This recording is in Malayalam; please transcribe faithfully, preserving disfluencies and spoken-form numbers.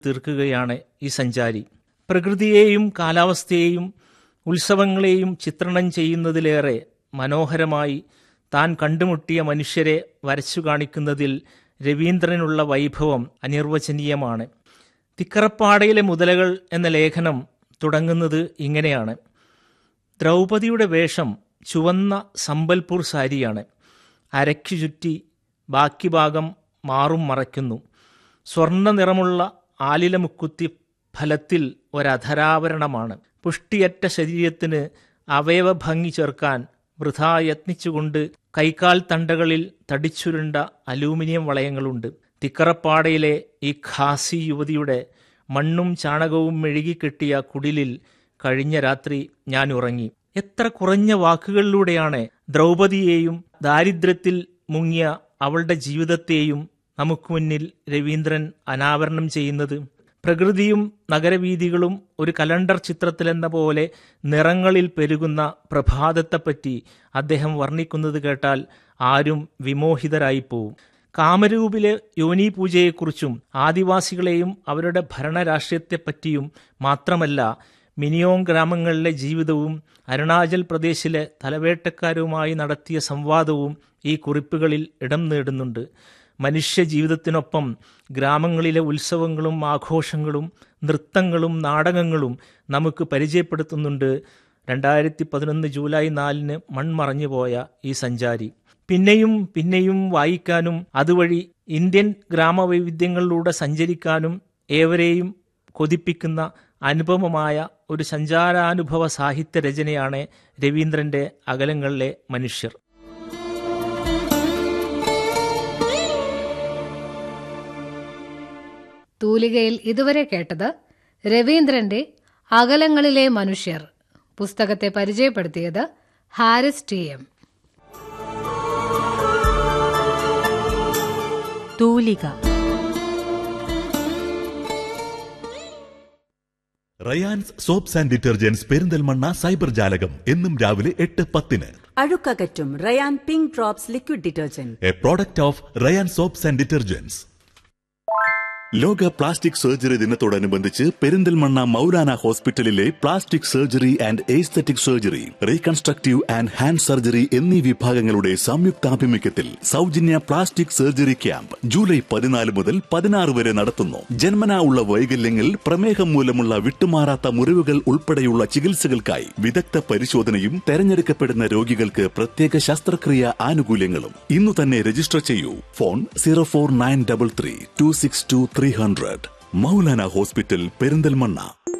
തീർക്കുകയാണ് ഈ സഞ്ചാരി. പ്രകൃതിയെയും കാലാവസ്ഥയെയും ഉത്സവങ്ങളെയും ചിത്രണം ചെയ്യുന്നതിലേറെ മനോഹരമായി താൻ കണ്ടുമുട്ടിയ മനുഷ്യരെ വരച്ചു കാണിക്കുന്നതിൽ രവീന്ദ്രനുള്ള വൈഭവം അനിർവചനീയമാണ്. തിക്കറപ്പാടയിലെ മുതലകൾ എന്ന ലേഖനം തുടങ്ങുന്നത് ഇങ്ങനെയാണ്: ദ്രൗപദിയുടെ വേഷം ചുവന്ന സമ്പൽപൂർ സാരിയാണ്. അരയ്ക്കു ചുറ്റി ബാക്കി ഭാഗം മാറും മറയ്ക്കുന്നു. സ്വർണ്ണ നിറമുള്ള ആലിലമുക്കുത്തി ഫലത്തിൽ ഒരധരാവരണമാണ്. പുഷ്ടിയറ്റ ശരീരത്തിന് അവയവഭംഗി ചേർക്കാൻ വൃഥാ യത്നിച്ചുകൊണ്ട് കൈക്കാൽ തണ്ടകളിൽ തടിച്ചുരുണ്ട അലൂമിനിയം വളയങ്ങളുണ്ട്. തിക്കറപ്പാടയിലെ ഈ ഖാസി യുവതിയുടെ മണ്ണും ചാണകവും മെഴുകിക്കെട്ടിയ കുടിലിൽ കഴിഞ്ഞ രാത്രി ഞാൻ ഉറങ്ങി. എത്ര കുറഞ്ഞ വാക്കുകളിലൂടെയാണ് ദ്രൗപദിയെയും ദാരിദ്ര്യത്തിൽ മുങ്ങിയ അവളുടെ ജീവിതത്തെയും നമുക്ക് മുന്നിൽ രവീന്ദ്രൻ അനാവരണം ചെയ്യുന്നത്. പ്രകൃതിയും നഗരവീഥികളും ഒരു കലണ്ടർ ചിത്രത്തിലെന്ന പോലെ നിറങ്ങളിൽ പെരുകുന്ന പ്രഭാതത്തെപ്പറ്റി അദ്ദേഹം വർണ്ണിക്കുന്നത് കേട്ടാൽ ആരും വിമോഹിതരായിപ്പോവും. കാമരൂപിലെ യോനി പൂജയെക്കുറിച്ചും ആദിവാസികളെയും അവരുടെ ഭരണരാഷ്ട്രീയത്തെപ്പറ്റിയും മാത്രമല്ല, മിനിയോങ് ഗ്രാമങ്ങളിലെ ജീവിതവും അരുണാചൽ പ്രദേശിലെ തലവേട്ടക്കാരുമായി നടത്തിയ സംവാദവും ഈ കുറിപ്പുകളിൽ ഇടം നേടുന്നുണ്ട്. മനുഷ്യ ജീവിതത്തിനൊപ്പം ഗ്രാമങ്ങളിലെ ഉത്സവങ്ങളും ആഘോഷങ്ങളും നൃത്തങ്ങളും നാടകങ്ങളും നമുക്ക് പരിചയപ്പെടുത്തുന്നുണ്ട് രണ്ടായിരത്തി പതിനൊന്ന് ജൂലൈ നാലിന് മൺമറഞ്ഞുപോയ ഈ സഞ്ചാരി. പിന്നെയും പിന്നെയും വായിക്കാനും അതുവഴി ഇന്ത്യൻ ഗ്രാമവൈവിധ്യങ്ങളിലൂടെ സഞ്ചരിക്കാനും ഏവരെയും കൊതിപ്പിക്കുന്ന അനുപമമായ ഒരു സഞ്ചാരാനുഭവ സാഹിത്യ രചനയാണ് രവീന്ദ്രന്റെ അകലങ്ങളിലെ മനുഷ്യർ. തൂലികയിൽ ഇതുവരെ കേട്ടത് രവീന്ദ്രന്റെ അകലങ്ങളിലെ മനുഷ്യർ. പുസ്തകത്തെ പരിചയപ്പെടുത്തിയത് ഹാരിസ് ടി എം. തൂലിക. Rayan's soaps and detergents Perinthalmanna cyber ജാലകം എന്നും രാവിലെ എട്ട് പത്തിന്. അഴുക്കകറ്റും Ryan pink drops liquid detergent, A product of Ryan soaps and detergents. ലോക പ്ലാസ്റ്റിക് സർജറി ദിനത്തോടനുബന്ധിച്ച് പെരിന്തൽമണ്ണ മൗലാന ഹോസ്പിറ്റലിലെ plastic surgery and aesthetic surgery, reconstructive and hand surgery എന്നീ വിഭാഗങ്ങളുടെ സംയുക്താഭിമുഖ്യത്തിൽ സൗജന്യ പ്ലാസ്റ്റിക് സർജറി ക്യാമ്പ് ജൂലൈ പതിനാല് മുതൽ പതിനാറ് വരെ നടത്തുന്നു. ജന്മനാ ഉള്ള വൈകല്യങ്ങൾ, പ്രമേഹം മൂലമുള്ള വിട്ടുമാറാത്ത മുറിവുകൾ ഉൾപ്പെടെയുള്ള ചികിത്സകൾക്കായി വിദഗ്ധ പരിശോധനയും തെരഞ്ഞെടുക്കപ്പെടുന്ന രോഗികൾക്ക് പ്രത്യേക ശസ്ത്രക്രിയ ആനുകൂല്യങ്ങളും. ഇന്നു തന്നെ രജിസ്റ്റർ ചെയ്യൂ. Phone zero four nine double three to six to three hundred. Maulana hospital Perinthalmanna.